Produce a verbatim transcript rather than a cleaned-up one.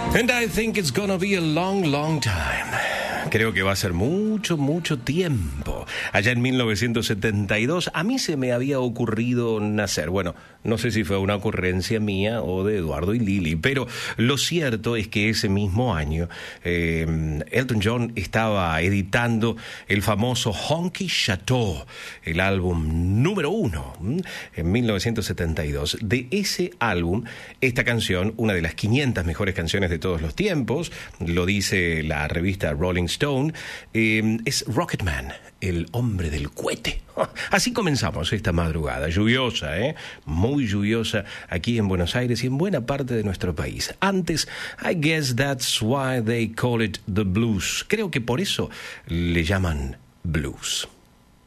And I think it's gonna be a long, long time. Creo que va a ser mucho, mucho tiempo. Allá en mil novecientos setenta y dos, a mí se me había ocurrido nacer. Bueno, no sé si fue una ocurrencia mía o de Eduardo y Lili, pero lo cierto es que ese mismo año eh, Elton John estaba editando el famoso Honky Chateau, el álbum número uno, en mil novecientos setenta y dos. De ese álbum, esta canción, una de las quinientas mejores canciones de todos los tiempos, lo dice la revista Rolling Stone, eh, es Rocketman, el hombre del cohete. Así comenzamos esta madrugada, lluviosa, ¿eh? Muy lluviosa aquí en Buenos Aires y en buena parte de nuestro país. Antes, I guess that's why they call it the blues. Creo que por eso le llaman blues.